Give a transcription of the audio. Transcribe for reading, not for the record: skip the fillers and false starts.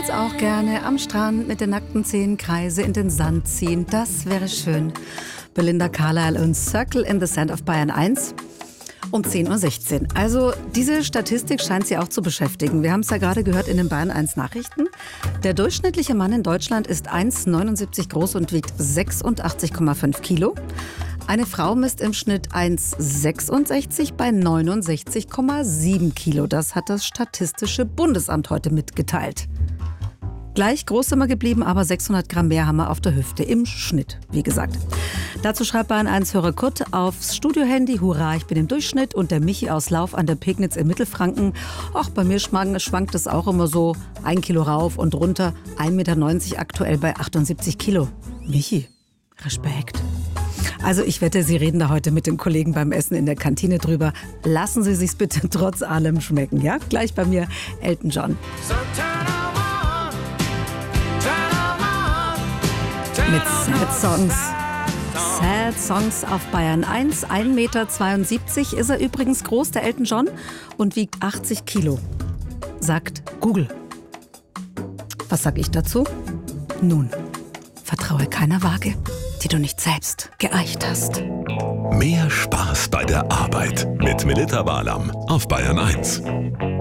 jetzt auch gerne am Strand mit den nackten Zehen Kreise in den Sand ziehen. Das wäre schön. Belinda Carlisle und Circle in the Sand auf Bayern 1 um 10:16 Uhr. Also diese Statistik scheint Sie auch zu beschäftigen. Wir haben es ja gerade gehört in den Bayern 1 Nachrichten. Der durchschnittliche Mann in Deutschland ist 1,79 groß und wiegt 86,5 Kilo. Eine Frau misst im Schnitt 1,66 bei 69,7 Kilo. Das hat das Statistische Bundesamt heute mitgeteilt. Gleich groß sind wir geblieben, aber 600 Gramm mehr haben wir auf der Hüfte im Schnitt, wie gesagt. Dazu schreibt Bayern 1-Hörer Kurt aufs Studiohandy: Hurra, ich bin im Durchschnitt. Und der Michi aus Lauf an der Pegnitz in Mittelfranken: Ach, bei mir schwankt es auch immer so 1 Kilo rauf und runter. 1,90 Meter aktuell bei 78 Kilo. Michi, Respekt. Also ich wette, Sie reden da heute mit den Kollegen beim Essen in der Kantine drüber. Lassen Sie sich's bitte trotz allem schmecken, ja? Gleich bei mir Elton John. Mit Sad Songs. Sad Songs auf Bayern 1. 1,72 Meter ist er übrigens groß, der Elton John, und wiegt 80 Kilo. Sagt Google. Was sag ich dazu? Nun, vertraue keiner Waage, die du nicht selbst geeicht hast. Mehr Spaß bei der Arbeit mit Melita Walam auf Bayern 1.